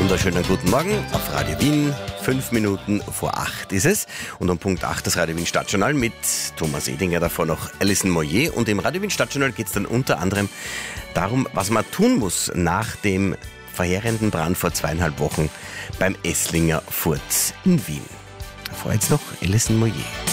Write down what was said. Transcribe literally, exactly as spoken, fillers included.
wunderschönen guten Morgen auf Radio Wien. Fünf Minuten vor acht ist es. Und um Punkt acht das Radio Wien Stadtjournal mit Thomas Edinger, davor noch Alison Moyer. Und im Radio Wien Stadtjournal geht es dann unter anderem darum, was man tun muss nach dem verheerenden Brand vor zweieinhalb Wochen beim Esslinger Furt in Wien. Davor jetzt noch Alison Moyer.